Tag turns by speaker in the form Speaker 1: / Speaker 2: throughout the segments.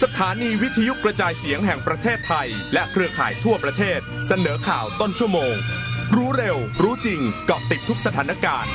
Speaker 1: สถานีวิทยุกระจายเสียงแห่งประเทศไทยและเครือข่ายทั่วประเทศเสนอข่าวต้นชั่วโมงรู้เร็วรู้จริงเกาะติดทุกสถานการณ์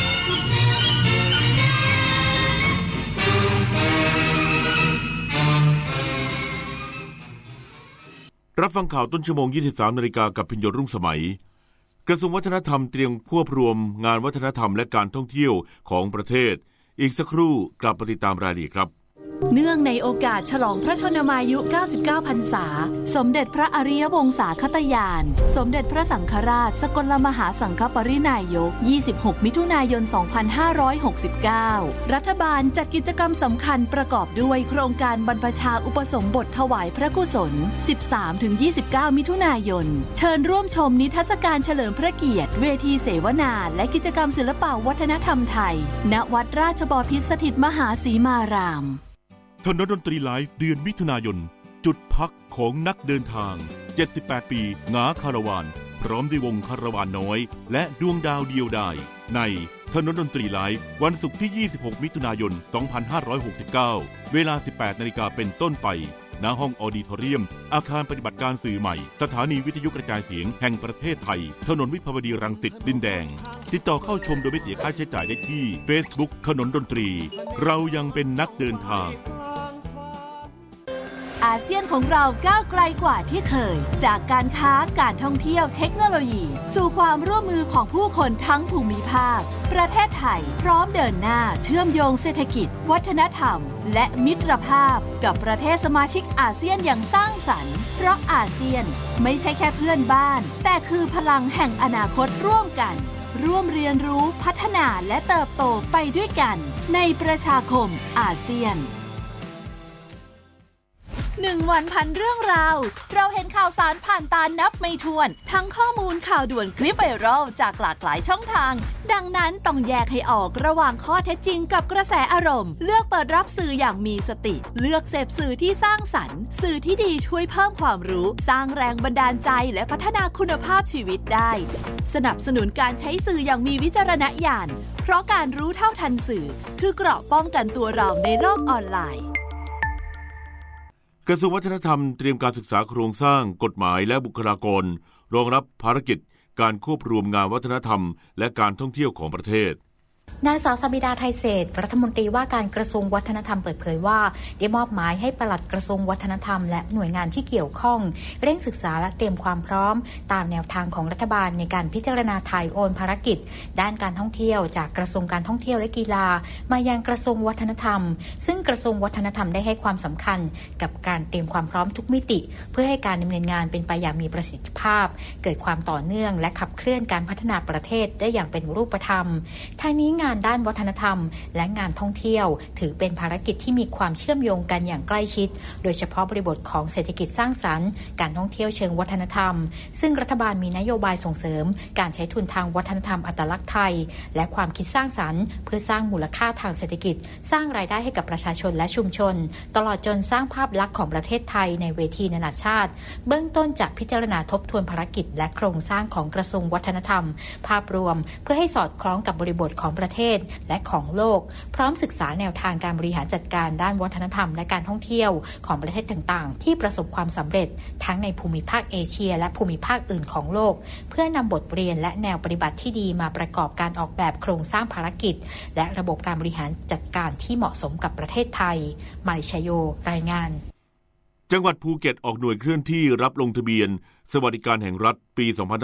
Speaker 2: รับฟังข่าวต้นชั่วโมง 23 นาฬิกากับพิญญรุ่งสมัยกระทรวงวัฒนธรรมเตรียมควบรวมงานวัฒนธรรมและการท่องเที่ยวของประเทศอีกสักครู่กลับมาติดตามรายละเอียดครับ
Speaker 3: เนื่องในโอกาสฉลองพระชนมายุ 99 พรรษาสมเด็จพระอริยวงศาคตญาณสมเด็จพระสังฆราชสกลมหาสังฆปรินายก26 มิถุนายน 2569รัฐบาลจัดกิจกรรมสำคัญประกอบด้วยโครงการบรรพชาอุปสมบทถวายพระกุศล 13-29 มิถุนายนเชิญร่วมชมนิทรรศการเฉลิมพระเกียรติเวทีเสวนาและกิจกรรมศิลปวัฒนธรรมไทยณวัดราชบพิตรสถิตมหาสีมาราม
Speaker 2: ถนนดนตรีไลฟ์เดือนมิถุนายนจุดพักของนักเดินทาง78ปีหงาคาราวานพร้อมด้วยวงคาราวานน้อยและดวงดาวเดียวดายในถนนดนตรีไลฟ์วันศุกร์ที่26มิถุนายน2569เวลา 18 นาฬิกาเป็นต้นไปณห้องออดิทอเรียมอาคารปฏิบัติการสื่อใหม่สถานีวิทยุกระจายเสียงแห่งประเทศไทยถนนวิภาวดีรังสิตดินแดงติดต่อเข้าชมโดยไม่เสียค่าใช้จ่ายได้ที่ Facebook ถนนดนตรีเรายังเป็นนักเดินทาง
Speaker 3: อาเซียนของเราก้าวไกลกว่าที่เคยจากการค้าการท่องเที่ยวเทคโนโลยีสู่ความร่วมมือของผู้คนทั้งภูมิภาคประเทศไทยพร้อมเดินหน้าเชื่อมโยงเศรษฐกิจวัฒนธรรมและมิตรภาพกับประเทศสมาชิกอาเซียนอย่างสร้างสรรค์เพราะอาเซียนไม่ใช่แค่เพื่อนบ้านแต่คือพลังแห่งอนาคตร่วมกันร่วมเรียนรู้พัฒนาและเติบโตไปด้วยกันในประชาคมอาเซียน1 วันพันเรื่องราวเราเห็นข่าวสารผ่านตานับไม่ถ้วนทั้งข้อมูลข่าวด่วนคลิปไวรัลจากหลากหลายช่องทางดังนั้นต้องแยกให้ออกระหว่างข้อเท็จจริงกับกระแสอารมณ์เลือกเปิดรับสื่ออย่างมีสติเลือกเสพสื่อที่สร้างสรรค์สื่อที่ดีช่วยเพิ่มความรู้สร้างแรงบันดาลใจและพัฒนาคุณภาพชีวิตได้สนับสนุนการใช้สื่ออย่างมีวิจารณญาณเพราะการรู้เท่าทันสื่อคือเกราะป้องกันตัวเราในโลกออนไลน์
Speaker 2: กระทรวงวัฒนธรรมเตรียมการศึกษาโครงสร้างกฎหมายและบุคลากรรองรับภารกิจการควบรวมงานวัฒนธรรมและการท่องเที่ยวของประเทศ
Speaker 4: นางสาวสบิดาไทยเศรษฐ์รัฐมนตรีว่าการกระทรวงวัฒนธรรมเปิดเผยว่าได้มอบหมายให้ปลัดกระทรวงวัฒนธรรมและหน่วยงานที่เกี่ยวข้องเร่งศึกษาและเตรียมความพร้อมตามแนวทางของรัฐบาลในการพิจารณาถ่ายโอนภารกิจด้านการท่องเที่ยวจากกระทรวงการท่องเที่ยวและกีฬามายังกระทรวงวัฒนธรรมซึ่งกระทรวงวัฒนธรรมได้ให้ความสำคัญกับการเตรียมความพร้อมทุกมิติเพื่อให้การดำเนินงานเป็นไปอย่างมีประสิทธิภาพเกิดความต่อเนื่องและขับเคลื่อนการพัฒนาประเทศได้อย่างเป็นรูปธรรมทางนี้งานด้านวัฒนธรรมและงานท่องเที่ยวถือเป็นภารกิจที่มีความเชื่อมโยงกันอย่างใกล้ชิดโดยเฉพาะบริบทของเศรษฐกิจสร้างสรรค์การท่องเที่ยวเชิงวัฒนธรรมซึ่งรัฐบาลมีนโยบายส่งเสริมการใช้ทุนทางวัฒนธรรมอัตลักษณ์ไทยและความคิดสร้างสรรค์เพื่อสร้างมูลค่าทางเศรษฐกิจสร้างรายได้ให้กับประชาชนและชุมชนตลอดจนสร้างภาพลักษณ์ของประเทศไทยในเวทีนานาชาติเบื้องต้นจะพิจารณาทบทวนภารกิจและโครงสร้างของกระทรวงวัฒนธรรมภาพรวมเพื่อให้สอดคล้องกับบริบทของประเทศและของโลกพร้อมศึกษาแนวทางการบริหารจัดการด้านวัฒนธรรมและการท่องเที่ยวของประเทศต่างๆที่ประสบความสำเร็จทั้งในภูมิภาคเอเชียและภูมิภาคอื่นของโลกเพื่อนำบทเรียนและแนวปฏิบัติที่ดีมาประกอบการออกแบบโครงสร้างภารกิจและระบบการบริหารจัดการที่เหมาะสมกับประเทศไทยมาริชโยรายงาน
Speaker 2: จังหวัดภูเก็ตออกหน่วยเคลื่อนที่รับลงทะเบียนสวัสดิการแห่งรัฐปี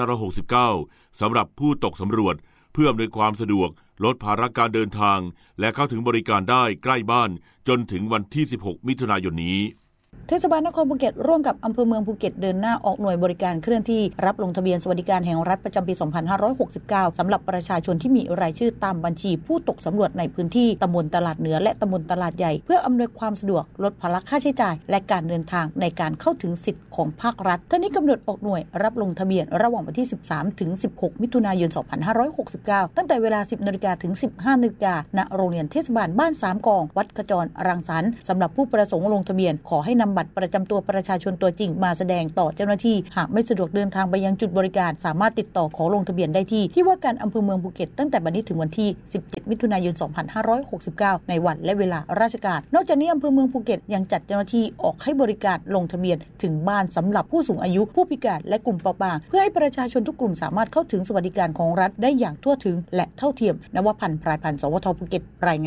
Speaker 2: 2569 สำหรับผู้ตกสำรวจเพื่ออำนวยความสะดวกลดภาระการเดินทางและเข้าถึงบริการได้ใกล้บ้านจนถึงวันที่ 16 มิถุนายนนี้
Speaker 5: เทศบาลนครภูเก็ตร่วมกับอำเภอเมืองภูเก็ตเดินหน้าออกหน่วยบริการเคลื่อนที่รับลงทะเบียนสวัสดิการแห่งรัฐประจำปี 2569 สำหรับประชาชนที่มีรายชื่อตามบัญชีผู้ตกสำรวจในพื้นที่ตำบลตลาดเหนือและตำบลตลาดใหญ่เพื่ออำนวยความสะดวกลดภาระค่าใช้จ่ายและการเดินทางในการเข้าถึงสิทธิของภาครัฐทั้งนี้กำหนดออกหน่วยรับลงทะเบียนระหว่างวันที่ 13 ถึง 16 มิถุนายน 2569 ตั้งแต่เวลา 10 นาฬิกาถึง 15 นาฬิกาณโรงเรียนเทศบาลบ้านสามกองวัดขจรรังสรรค์สำหรับผู้ประสงค์ลงทะเบียนขอให้นนำบัตรประจำตัวประชาชนตัวจริงมาแสดงต่อเจ้าหน้าที่หากไม่สะดวกเดินทางไปยังจุดบริการสามารถติดต่อขอลงทะเบียนได้ที่ว่าการอำเภอเมืองภูเก็ตตั้งแต่บัดนี้ถึงวันที่17มิถุนายน2569ในวันและเวลาราชการนอกจากนี้อำเภอเมืองภูเก็ตยังจัดเจ้าหน้าที่ออกให้บริการลงทะเบียนถึงบ้านสำหรับผู้สูงอายุผู้พิการและกลุ่มเปราะบางเพื่อให้ประชาชนทุกกลุ่มสามารถเข้าถึงสวัสดิการของรัฐได้อย่างทั่วถึงและเท่าเทียมนวพันธ์ พรายพันธ์ สวท ภูเก็ตรายงาน